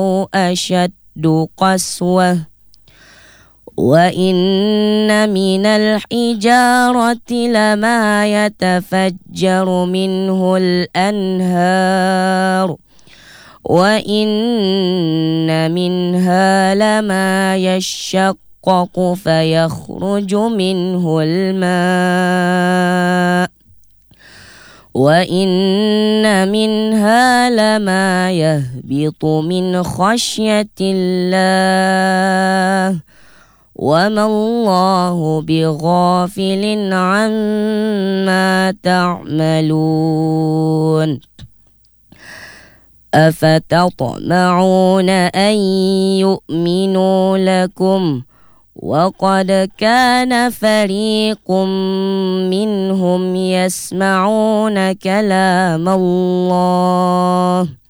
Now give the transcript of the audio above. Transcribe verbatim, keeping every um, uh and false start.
أشد قسوة وإن من الحجارة لما يتفجر منه الأنهار وإن منها لما يشقق فيخرج منه الماء وإن منها لما يهبط من خشية الله وما الله بغافل عما تعملون أفتطمعون أن يؤمنوا لكم وقد كان فريق منهم يسمعون كلام الله